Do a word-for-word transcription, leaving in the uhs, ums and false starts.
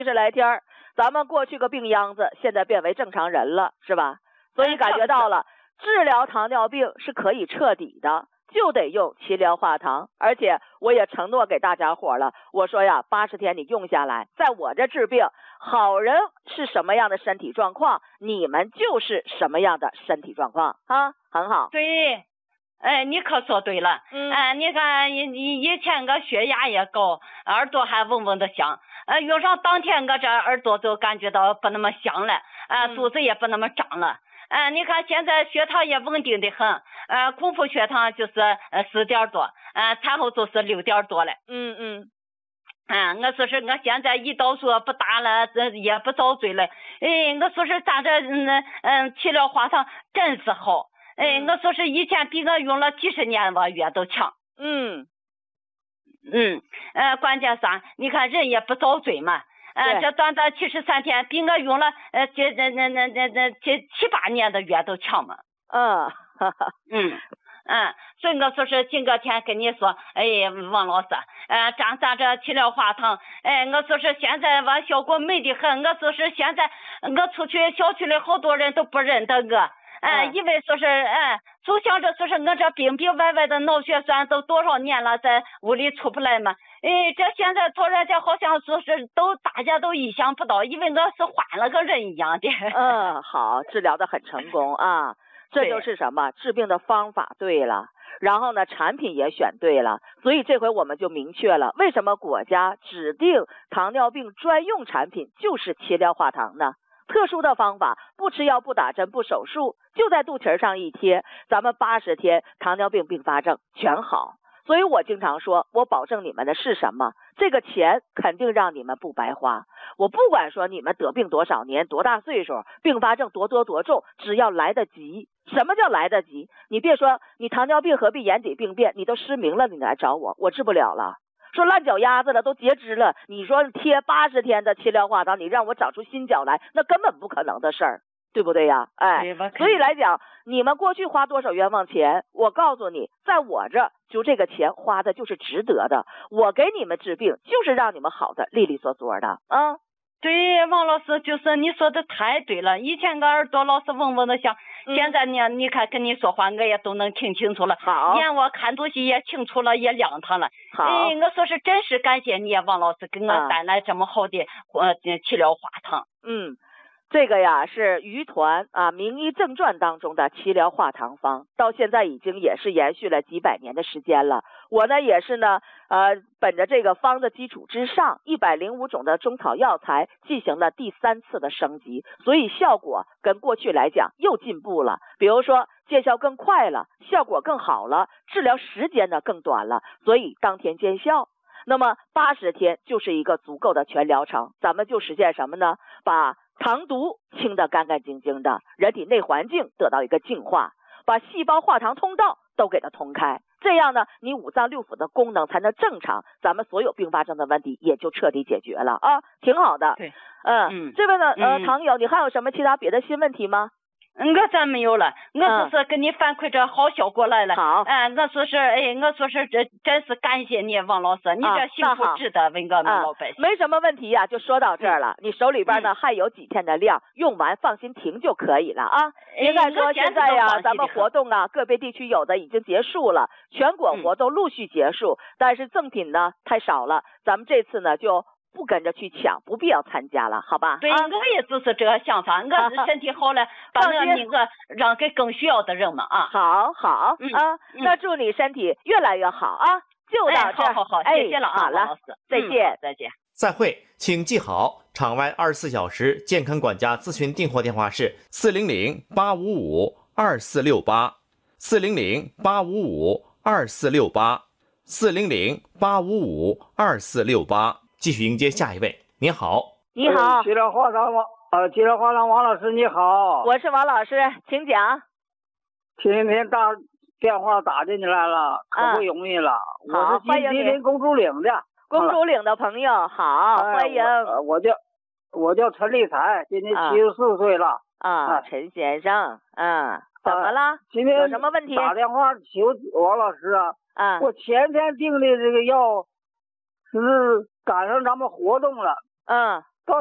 十来天，咱们过去个病秧子，现在变为正常人了，是吧？所以感觉到了，治疗糖尿病是可以彻底的，就得用齐疗化糖。而且我也承诺给大家伙了，我说呀，八十天你用下来，在我这治病，好人是什么样的身体状况，你们就是什么样的身体状况啊，很好。 对。哎，你可说对了。 嗯， 哎，你看，以以前我血压也高，耳朵还嗡嗡的响。呃，用上当天我这耳朵都感觉到不那么响了，啊、呃，肚子也不那么胀了。呃，你看现在血糖也稳定的很，呃，空腹血糖就是呃四点多，呃，产后就是六点多了。 嗯嗯。 嗯，我说是我现在胰岛素不打了，这也不遭罪了。哎，我说是咱这嗯嗯齐疗化糖真是好。哎，我说是以前比我用了几十年吧药都强。 嗯嗯，呃，关键啥？你看人也不遭罪嘛。呃，这短短七十三天，比我用了呃这那那那那那七七八年的药都强嘛。 嗯，哈哈， 嗯嗯，所以我说是今个天跟你说，哎，王老师，呃，咱咱这齐疗化糖，哎，我说是现在完效果美得很。我说是现在我出去小区里好多人都不认得我。哎，因为说是哎，就想着说是我这病病歪歪的脑血栓都多少年了，在屋里出不来嘛。哎，这现在突然间好像说是都大家都意想不到，因为我是换了个人一样的。 嗯，好，治疗的很成功啊，这就是什么？治病的方法对了，然后呢，产品也选对了，所以这回我们就明确了，为什么国家指定糖尿病专用产品就是齐疗化糖呢？特殊的方法，不吃药、不打针、不手术，就在肚脐上一贴，咱们八十天糖尿病并发症全好。所以我经常说，我保证你们的是什么？这个钱肯定让你们不白花。我不管说你们得病多少年、多大岁数，并发症多多多重，只要来得及。什么叫来得及？你别说你糖尿病合并眼底病变，你都失明了，你来找我，我治不了了。说烂脚丫子了，都截肢了，你说贴八十天的齐疗化糖，你让我长出新脚来，那根本不可能的事儿，对不对呀？哎，所以来讲，你们过去花多少冤枉钱，我告诉你，在我这就这个钱花的就是值得的，我给你们治病就是让你们好的利利索索的啊。 对，王老师，就是你说的太对了。以前我耳朵老是嗡嗡的响， 嗯、 现在呢，你看跟你说话，我也都能听清楚了。 好， 眼我看东西也清楚了，也亮堂了。 好， 哎，我说是真是感谢你，王老师给我带来这么好的呃齐疗化糖。 嗯。这个呀是余团啊名医正传当中的齐疗化糖方，到现在已经也是延续了几百年的时间了。我呢也是呢呃本着这个方的基础之上，一百零五种的中草药材进行了第三次的升级，所以效果跟过去来讲又进步了。比如说见效更快了，效果更好了，治疗时间呢更短了，所以当天见效。那么八十天就是一个足够的全疗程，咱们就实现什么呢？把糖毒清得干干净净的，人体内环境得到一个净化，把细胞化糖通道都给它通开，这样呢，你五脏六腑的功能才能正常，咱们所有并发症的问题也就彻底解决了啊，挺好的。 对， 嗯， 嗯这位呢，呃， 嗯、 糖友，你还有什么其他别的新问题吗？ 我真没有了，我就是给你反馈这好效果来了。 好， 哎，我说是，哎，我说是这真是感谢你，王老师，你这幸福值得为我们老百姓。 没什么问题呀、啊，就说到这儿了。嗯、你手里边呢、嗯、还有几天的量，用完放心停就可以了啊。别再说现在呀，咱们活动啊，个别地区有的已经结束了，全国活动陆续结束，嗯、但是赠品呢太少了，咱们这次呢就不跟着去抢，不必要参加了，好吧？ 对，啊、我也就是这个想法。我身体好了，把那那个让给更需要的人们啊。 好好、嗯、啊，嗯、那祝你身体越来越好啊！就到这儿， 哎、好好好，谢谢了啊， 好了， 老师， 再见、 嗯，再见。 再会，请记好，场外二十四小时健康管家咨询订货电话是四零零八五五二四六八，四零零八五五二四六八，四零零八五五二四六八。继续迎接下一位，您好， 你好， 齐疗化糖王，呃，齐疗化糖王老师你好， 我是王老师，请讲。 今天打电话打进来了，可不容易了。 嗯、 我是金吉林公主岭的， 公主岭的朋友，好， 哎、 欢迎。 我, 我叫我叫陈立才，今年七十四岁了。 啊，啊陈先生，嗯，怎么了？ 啊、今天有什么问题？ 打电话求王老师啊。 啊， 我前天订的这个药，是赶上咱们活动了。 嗯。